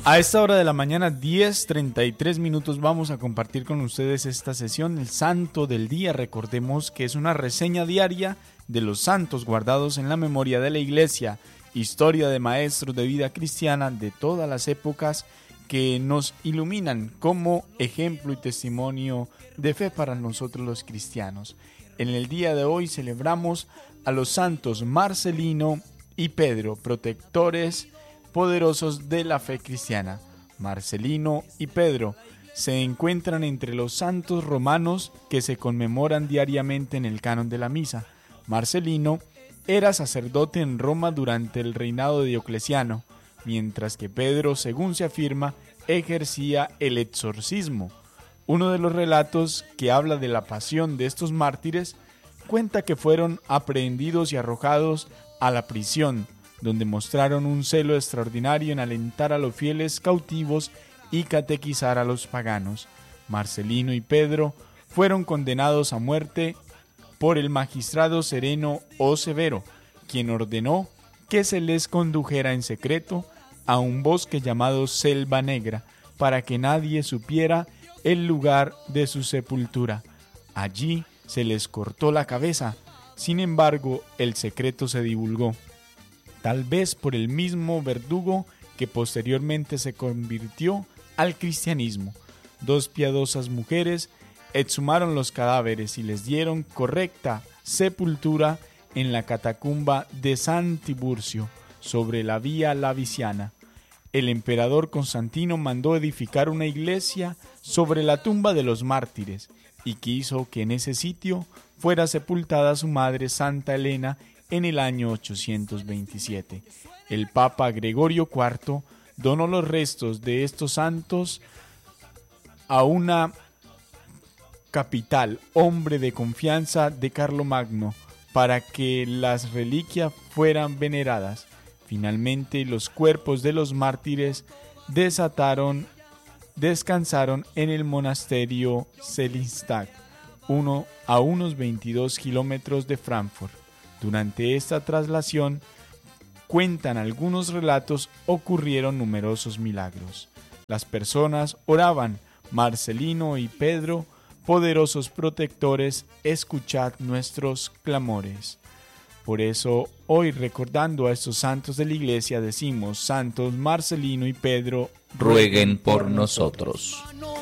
A esta hora de la mañana, 10:33 minutos, vamos a compartir con ustedes esta sesión, el Santo del Día. Recordemos que es una reseña diaria de los santos guardados en la memoria de la Iglesia, historia de maestros de vida cristiana de todas las épocas que nos iluminan como ejemplo y testimonio de fe para nosotros los cristianos. En el día de hoy celebramos a los santos Marcelino y Pedro, protectores poderosos de la fe cristiana. Marcelino y Pedro se encuentran entre los santos romanos que se conmemoran diariamente en el canon de la misa. Marcelino era sacerdote en Roma durante el reinado de Diocleciano, mientras que Pedro, según se afirma, ejercía el exorcismo. Uno de los relatos que habla de la pasión de estos mártires cuenta que fueron aprehendidos y arrojados a la prisión, donde mostraron un celo extraordinario en alentar a los fieles cautivos y catequizar a los paganos. Marcelino y Pedro fueron condenados a muerte por el magistrado Sereno o Severo, quien ordenó que se les condujera en secreto a un bosque llamado Selva Negra, para que nadie supiera el lugar de su sepultura. Allí se les cortó la cabeza. Sin embargo, el secreto se divulgó, tal vez por el mismo verdugo que posteriormente se convirtió al cristianismo. Dos piadosas mujeres exhumaron los cadáveres y les dieron correcta sepultura en la catacumba de San Tiburcio, sobre la vía Laviciana. El emperador Constantino mandó edificar una iglesia sobre la tumba de los mártires y quiso que en ese sitio fuera sepultada su madre Santa Elena en el año 827. El Papa Gregorio IV donó los restos de estos santos a una capital, hombre de confianza de Carlomagno, para que las reliquias fueran veneradas. Finalmente, los cuerpos de los mártires descansaron en el monasterio Seligenstadt, a unos 22 kilómetros de Frankfurt. Durante esta traslación, cuentan algunos relatos, ocurrieron numerosos milagros. Las personas oraban: Marcelino y Pedro, poderosos protectores, escuchad nuestros clamores. Por eso, hoy, recordando a estos santos de la Iglesia, decimos: santos Marcelino y Pedro, rueguen por nosotros.